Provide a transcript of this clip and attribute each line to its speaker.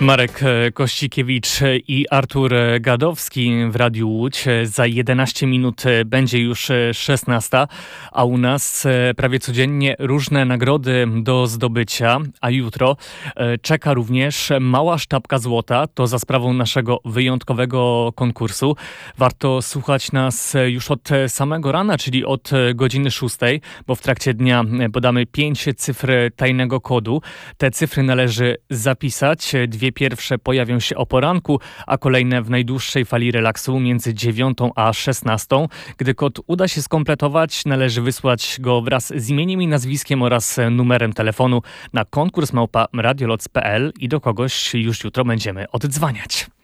Speaker 1: Marek Kościkiewicz i Artur Gadowski w Radiu Łódź. Za 11 minut będzie już 16, a u nas prawie codziennie różne nagrody do zdobycia, a jutro czeka również mała sztabka złota. To za sprawą naszego wyjątkowego konkursu. Warto słuchać nas już od samego rana, czyli od godziny 6, bo w trakcie dnia podamy 5 cyfr tajnego kodu. Te cyfry należy zapisać. Dwie pierwsze pojawią się o poranku, a kolejne w najdłuższej fali relaksu między 9 a 16. Gdy kod uda się skompletować, należy wysłać go wraz z imieniem i nazwiskiem oraz numerem telefonu na konkurs@radioloc.pl i do kogoś już jutro będziemy oddzwaniać.